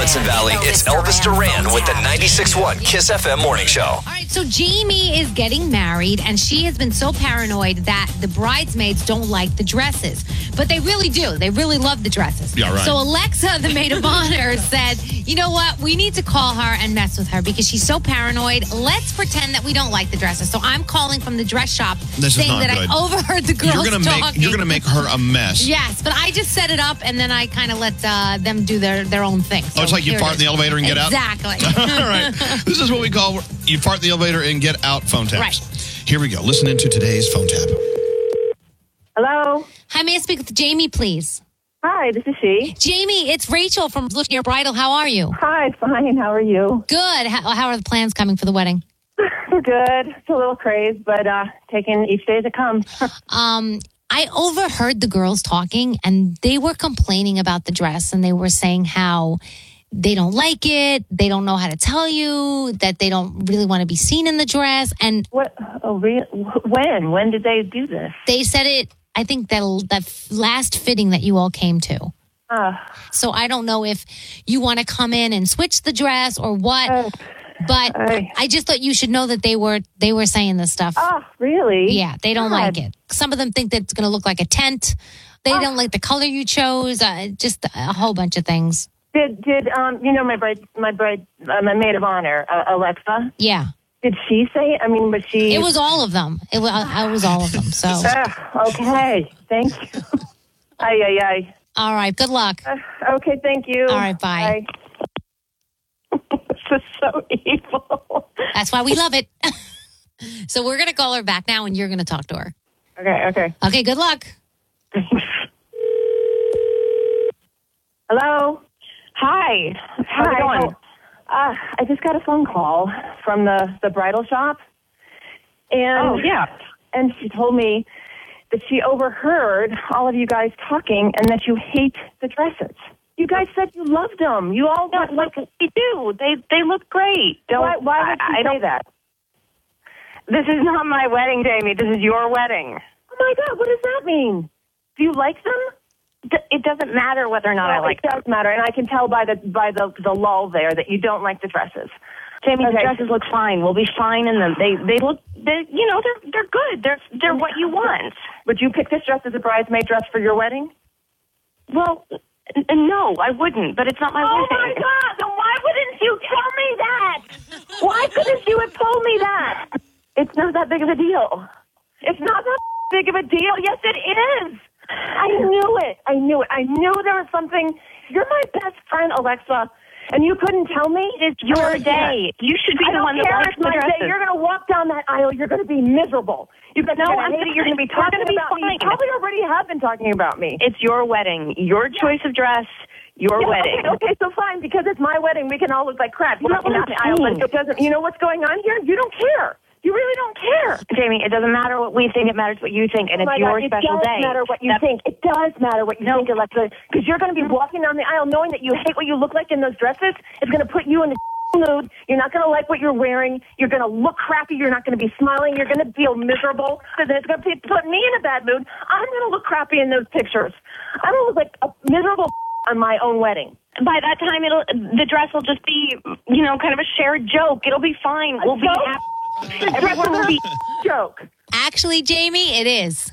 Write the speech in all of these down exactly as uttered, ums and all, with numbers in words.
Hudson Valley, it's Elvis Duran with the ninety-six point one Kiss F M Morning Show. All right, so Jamie is getting married, and she has been so paranoid that the bridesmaids don't like the dresses. But they really do. They really love the dresses. Yeah, right. So Alexa, the maid of honor, said, you know what? We need to call her and mess with her because she's so paranoid. Let's pretend that we don't like the dresses. So I'm calling from the dress shop This is saying not that good. I overheard the girls You're gonna talking. make you're gonna make her a mess. Yes, but I just set it up, and then I kind of let uh, them do their, their own thing. So Oh, it's like you here fart it in the is. elevator and get out? Exactly. All right. This is what we call you fart in the elevator and get out phone taps. Right. Here we go. Listen into today's phone tap. Hello. Hi, may I speak with Jamie, please? Hi, this is she. Jamie, it's Rachel from Look Your Bridal. How are you? Hi, fine. How are you? Good. How, how are the plans coming for the wedding? We're good. It's a little crazy, but uh, taking each day as it comes. Um, I overheard the girls talking, and they were complaining about the dress, and they were saying how they don't like it, they don't know how to tell you, that they don't really want to be seen in the dress, and What? Oh, re- when? When did they do this? they said it, I think, that, that last fitting that you all came to. Uh, So I don't know if you want to come in and switch the dress or what, uh, but I- I just thought you should know that they were they were saying this stuff. oh, really? Yeah, they don't God. like it. Some of them think that it's going to look like a tent. They don't like the color you chose. Uh, just a whole bunch of things. Did did um you know my bride my bride uh, my maid of honor uh, Alexa? Yeah, Did she say it? I mean, was she? it was all of them. It was, it was all of them. So, Uh, okay. Thank you. Ay ay ay. all right. Good luck. Uh, okay. Thank you. All right, bye. This is so evil. That's why we love it. So we're going to call her back now, and you're going to talk to her. Okay. Okay. Okay. Good luck. Hello. Hi. How's Hi. it going? Uh, I just got a phone call from the, the bridal shop. And, Oh, yeah. And she told me that she overheard all of you guys talking and that you hate the dresses. You guys said you loved them. You all No, like. look, they do. They they look great. Don't, Why, why would I, you I say don't, that? This is not my wedding, Jamie. This is your wedding. Oh my God! What does that mean? Do you like them? D- It doesn't matter whether or not I Well, like it does matter, and I can tell by the by the the lull there that you don't like the dresses. Jamie, the Okay. dresses look fine. We'll be fine in them. They they look, they you know, they're they're good. They're they're what you want. Would you pick this dress as a bridesmaid dress for your wedding? Well, n- n- no, I wouldn't. But it's not my Oh wedding. my God! Then why wouldn't you tell me that? Why couldn't you have told me that? It's not that big of a deal. It's not that big of a deal. Yes, it is. I knew it. I knew it. I knew there was something. You're my best friend, Alexa, and you couldn't tell me? It's your day. You should be I the don't one that care. likes It's the my day. dresses. You're going to walk down that aisle. You're going to be miserable. You guys No, are I'm gonna gonna- You're going to be we're talking gonna be about me. fine. You probably already have been talking about me. It's your wedding. Your choice of dress. Your Yeah, wedding. Okay, okay, so fine, because it's my wedding, we can all look like crap. You're Not not what the I'm aisle, but saying. it doesn't. You know what's going on here? You don't care. You really don't care. Jamie, it doesn't matter what we think. It matters what you think, and Oh my it's your God, special it does day. matter what you That's- think. It does matter what you No. think, Alexa, because you're going to be walking down the aisle knowing that you hate what you look like in those dresses. It's going to put you in the mood. You're not going to like what you're wearing. You're going to look crappy. You're not going to be smiling. You're going to feel miserable. So then it's going to put me in a bad mood. I'm going to look crappy in those pictures. I'm going to look like a miserable on my own wedding. By that time, it'll the dress will just be, you know, kind of a shared joke. It'll be fine. We'll be joke? happy. The dress Everyone will is be. a joke. Actually, Jamie, it is.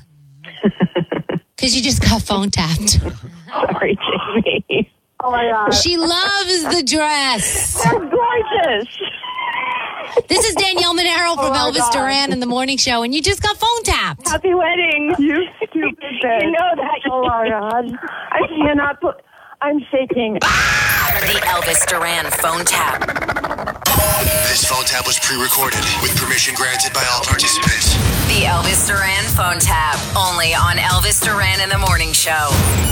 Because you just got phone tapped. Sorry, Jamie. Oh my God. She loves the dress. They're gorgeous. This is Danielle Monero from Oh, my Elvis God. Duran in the Morning Show, and you just got phone tapped. Happy wedding. You stupid bitch. You know that. Oh my God. I cannot put. I'm shaking. The Elvis Duran phone tap. This phone tap was pre-recorded with permission granted by all participants. The Elvis Duran phone tap. Only on Elvis Duran in the Morning Show.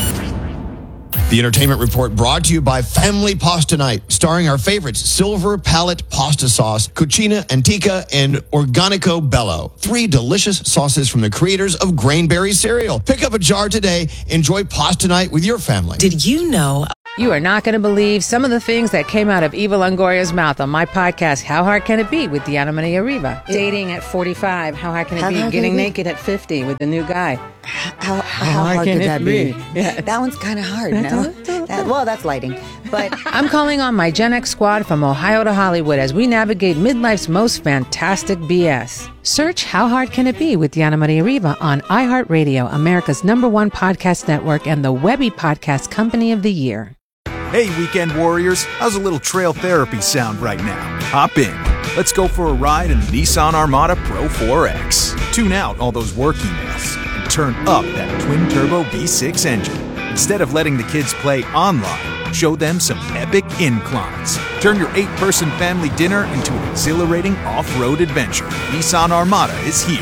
The entertainment report brought to you by Family Pasta Night, starring our favorites, Silver Palette Pasta Sauce, Cucina Antica, and Organico Bello. Three delicious sauces from the creators of Grainberry cereal. Pick up a jar today. Enjoy Pasta Night with your family. Did you know? You are not going to believe some of the things that came out of Eva Longoria's mouth on my podcast, How Hard Can It Be, with Diana Maria Riva. Dating at forty-five, how hard can it How be? hard can Getting it be? naked at fifty with the new guy. How, how, hard can could it that be? be? Yeah. That one's kind of hard, no? That Uh, well, that's lighting. But I'm calling on my Gen X squad from Ohio to Hollywood as we navigate midlife's most fantastic B S. Search How Hard Can It Be with Diana Maria Riva on iHeartRadio, America's number one podcast network and the Webby Podcast Company of the Year. Hey, weekend warriors, how's a little trail therapy sound right now? Hop in. Let's go for a ride in the Nissan Armada Pro four X. Tune out all those work emails and turn up that twin-turbo V six engine. Instead of letting the kids play online, show them some epic inclines. Turn your eight-person family dinner into an exhilarating off-road adventure. Nissan Armada is here.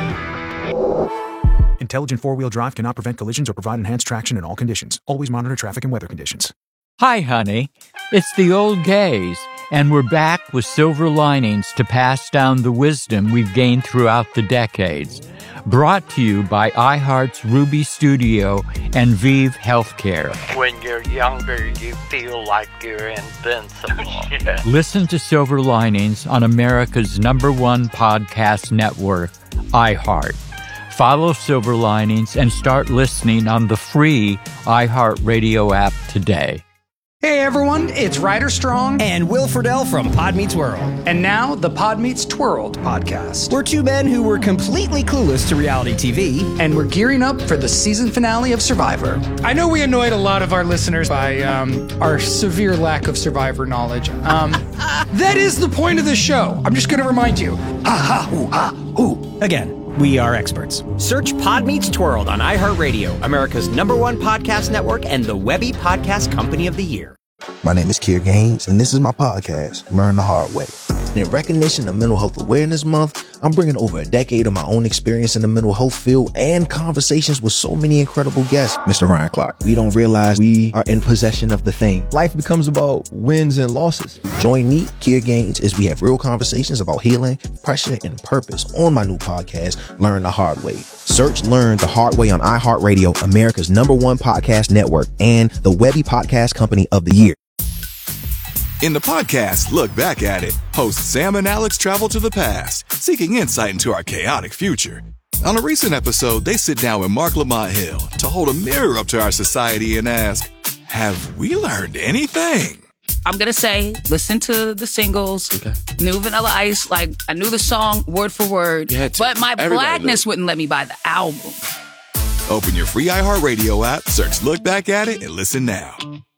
Intelligent four-wheel drive cannot prevent collisions or provide enhanced traction in all conditions. Always monitor traffic and weather conditions. Hi, honey. It's the old gays, and we're back with silver linings to pass down the wisdom we've gained throughout the decades. Brought to you by iHeart's Ruby Studio and Vive Healthcare. When you're younger, you feel like you're invincible. Yeah. Listen to Silver Linings on America's number one podcast network, iHeart. Follow Silver Linings and start listening on the free iHeartRadio app today. Hey everyone, it's Ryder Strong and Will Friedle from Pod Meets World. And now the Pod Meets Twirled podcast. We're two men who were completely clueless to reality T V. And we're gearing up for the season finale of Survivor. I know we annoyed a lot of our listeners by um, our severe lack of Survivor knowledge. Um, that is the point of the show. I'm just going to remind you. Ha ha hoo ha hoo. Again. We are experts. Search Pod Meets Twirled on iHeartRadio, America's number one podcast network and the Webby Podcast Company of the Year. My name is Kier Gaines, and this is my podcast, Learn the Hard Way. In recognition of Mental Health Awareness Month, I'm bringing over a decade of my own experience in the mental health field and conversations with so many incredible guests. Mister Ryan Clark, we don't realize we are in possession of the thing. Life becomes about wins and losses. Join me, Kier Gaines, as we have real conversations about healing, pressure, and purpose on my new podcast, Learn the Hard Way. Search Learn the Hard Way on iHeartRadio, America's number one podcast network, and the Webby Podcast Company of the Year. In the podcast, Look Back at It, hosts Sam and Alex travel to the past, seeking insight into our chaotic future. On a recent episode, they sit down with Mark Lamont Hill to hold a mirror up to our society and ask, have we learned anything? I'm going to say, listen to the singles, okay. New Vanilla Ice, like, I knew the song word for word, but my blackness wouldn't let me buy the album. Open your free iHeartRadio app, search Look Back at It, and listen now.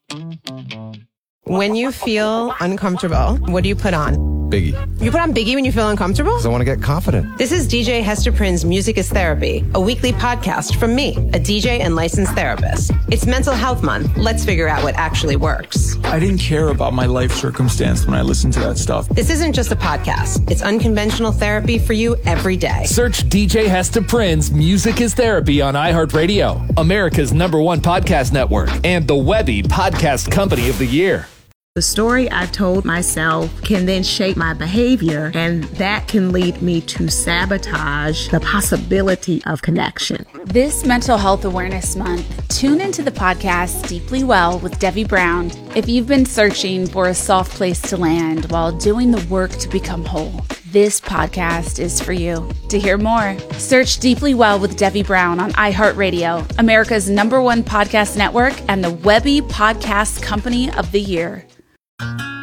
When you feel uncomfortable, what do you put on? Biggie. You put on Biggie when you feel uncomfortable? Because I want to get confident. This is D J Hester Prynne's Music is Therapy, a weekly podcast from me, a D J and licensed therapist. It's Mental Health Month. Let's figure out what actually works. I didn't care about my life circumstance when I listened to that stuff. This isn't just a podcast. It's unconventional therapy for you every day. Search D J Hester Prynne's Music is Therapy on iHeartRadio, America's number one podcast network, and the Webby Podcast Company of the Year. The story I've told myself can then shape my behavior, and that can lead me to sabotage the possibility of connection. This Mental Health Awareness Month, tune into the podcast Deeply Well with Debbie Brown if you've been searching for a soft place to land while doing the work to become whole. This podcast is for you. To hear more, search Deeply Well with Debbie Brown on iHeartRadio, America's number one podcast network and the Webby Podcast Company of the Year.